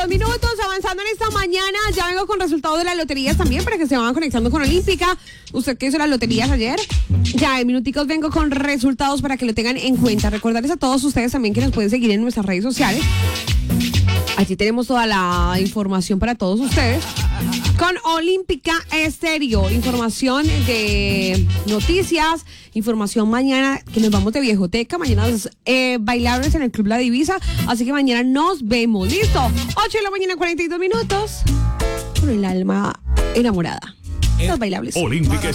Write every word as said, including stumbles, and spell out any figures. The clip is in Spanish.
dos minutos, avanzando en esta mañana. Ya vengo con resultados de las loterías también para que se vayan conectando con Olímpica. Usted que hizo las loterías ayer. Ya en minuticos vengo con resultados para que lo tengan en cuenta. Recordarles a todos ustedes también que nos pueden seguir en nuestras redes sociales. Allí tenemos toda la información para todos ustedes. Con Olímpica Estéreo, información de noticias, información mañana que nos vamos de Viejoteca, mañana eh, bailables en el Club La Divisa, así que mañana nos vemos, ¿listo? ocho de la mañana, cuarenta y dos minutos, con el alma enamorada. Los bailables. Olímpica